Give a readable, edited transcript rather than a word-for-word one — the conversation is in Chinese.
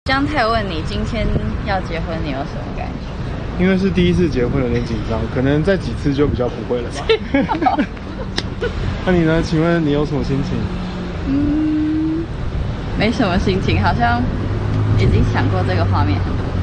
江太问你今天要结婚，你有什么感觉？ 因为是第一次结婚，有点紧张，可能再几次就比较不会了吧。那你呢？请问你有什么心情？ 没什么心情，好像已经想过这个画面很多。